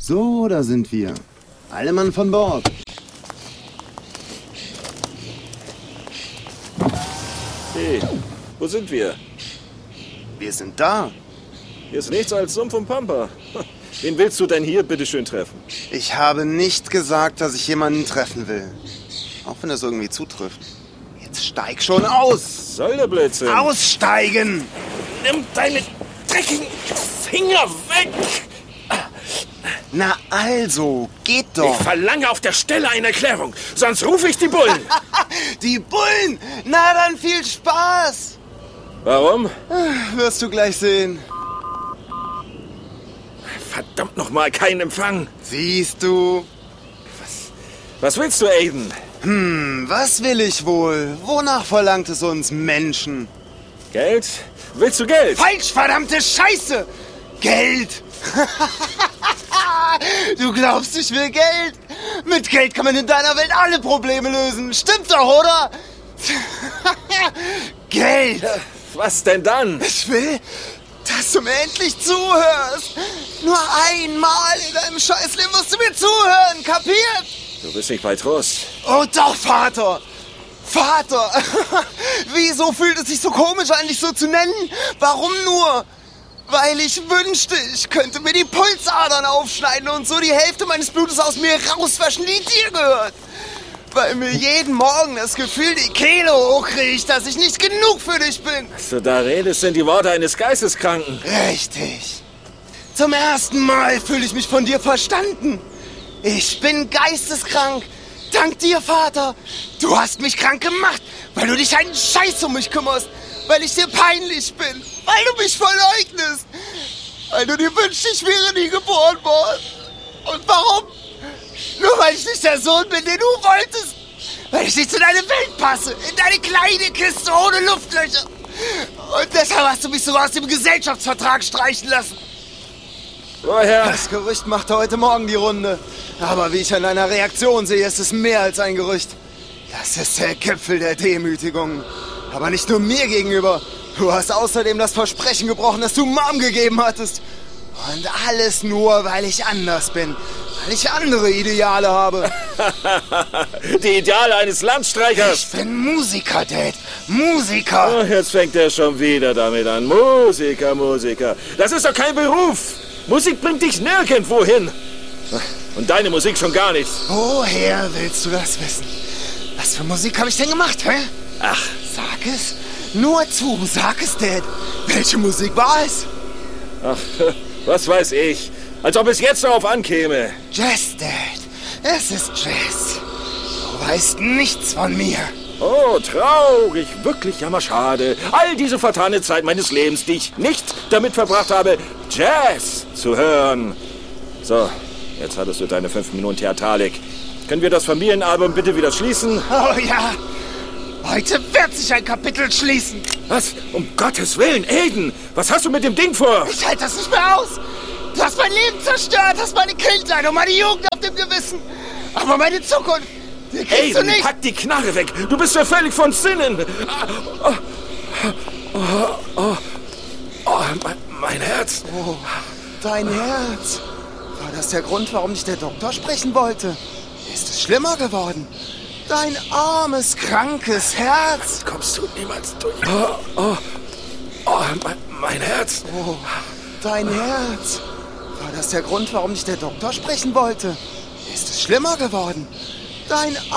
So, da sind wir. Alle Mann von Bord. Hey, wo sind wir? Wir sind da. Hier ist nichts als Sumpf und Pampa. Wen willst du denn hier bitteschön treffen? Ich habe nicht gesagt, dass ich jemanden treffen will. Auch wenn das irgendwie zutrifft. Jetzt steig schon aus! Soll der Blödsinn? Aussteigen! Nimm deine dreckigen Finger weg! Na also, geht doch! Ich verlange auf der Stelle eine Erklärung, sonst rufe ich die Bullen. Die Bullen! Na dann viel Spaß! Warum? Wirst du gleich sehen. Verdammt nochmal, kein Empfang. Siehst du? Was willst du, Aiden? Was will ich wohl? Wonach verlangt es uns Menschen? Geld? Willst du Geld? Falsch, verdammte Scheiße! Geld! Du glaubst, ich will Geld? Mit Geld kann man in deiner Welt alle Probleme lösen. Stimmt doch, oder? Geld! Was denn dann? Ich will, dass du mir endlich zuhörst. Nur einmal in deinem Scheißleben musst du mir zuhören, kapiert? Du bist nicht bei Trost. Oh doch, Vater! Vater! Wieso fühlt es sich so komisch an, dich so zu nennen? Warum nur? Weil ich wünschte, ich könnte mir die Pulsadern aufschneiden und so die Hälfte meines Blutes aus mir rauswaschen, die dir gehört. Weil mir jeden Morgen das Gefühl die Kehle hochkriegt, dass ich nicht genug für dich bin. Was du da redest, sind die Worte eines Geisteskranken. Richtig. Zum ersten Mal fühle ich mich von dir verstanden. Ich bin geisteskrank. Dank dir, Vater. Du hast mich krank gemacht, weil du dich einen Scheiß um mich kümmerst. Weil ich dir peinlich bin. Weil du mich verleugnest. Weil du dir wünschst, ich wäre nie geboren worden. Und warum? Nur weil ich nicht der Sohn bin, den du wolltest. Weil ich nicht zu deiner Welt passe. In deine kleine Kiste ohne Luftlöcher. Und deshalb hast du mich sogar aus dem Gesellschaftsvertrag streichen lassen. Woher? Das Gerücht machte heute Morgen die Runde. Aber wie ich an deiner Reaktion sehe, ist es mehr als ein Gerücht. Das ist der Gipfel der Demütigung. Aber nicht nur mir gegenüber. Du hast außerdem das Versprechen gebrochen, das du Mom gegeben hattest. Und alles nur, weil ich anders bin. Weil ich andere Ideale habe. Die Ideale eines Landstreichers. Ich bin Musiker, Dad. Musiker. Oh, jetzt fängt er schon wieder damit an. Musiker, Musiker. Das ist doch kein Beruf. Musik bringt dich nirgendwo hin. Und deine Musik schon gar nicht. Woher willst du das wissen? Was für Musik habe ich denn gemacht, hä? Ach, Sag es. Nur zu, sag es, Dad. Welche Musik war es? ach, was weiß ich. Als ob es jetzt darauf ankäme. Jazz, Dad. Es ist Jazz. Du weißt nichts von mir. Oh, traurig, wirklich jammerschade. All diese vertane Zeit meines Lebens, die ich nicht damit verbracht habe, Jazz zu hören. So, jetzt hattest du deine 5 Minuten Theatralik. Können wir das Familienalbum bitte wieder schließen? Oh ja. Heute wird sich ein Kapitel schließen. Was? Um Gottes Willen, Aiden! Was hast du mit dem Ding vor? Ich halte das nicht mehr aus. Du hast mein Leben zerstört, hast meine Kindheit und meine Jugend auf dem Gewissen. Aber meine Zukunft, die kriegst du Aiden, nicht. pack die Knarre weg! Du bist ja völlig von Sinnen! Mein Herz! Oh, dein Herz. War das der Grund, warum dich der Doktor sprechen wollte? Ist es schlimmer geworden? Dein armes, krankes Herz. Kommst du niemals durch? Mein Herz! Oh, dein Herz. War das der Grund, warum dich der Doktor sprechen wollte? Ist es schlimmer geworden? Dein